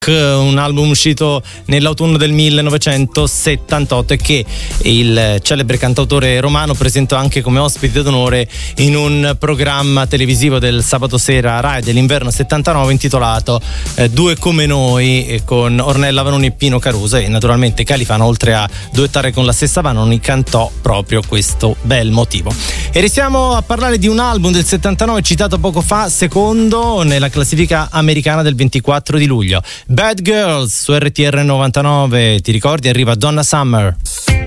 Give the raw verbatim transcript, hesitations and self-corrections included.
un album uscito nell'autunno del millenovecentosettantotto e che il celebre cantautore romano presentò anche come ospite d'onore in un programma televisivo del sabato sera Rai dell'inverno settantanove intitolato eh, Due come noi, eh, con Ornella Vanoni e Pino Caruso, e naturalmente Califano, oltre a duettare con la stessa Vanoni, cantò proprio questo bel motivo. E restiamo a parlare di un album del settantanove citato poco fa, secondo nella classifica americana del ventiquattro di luglio. Bad Girls su R T R novantanove, ti ricordi? Arriva Donna Summer.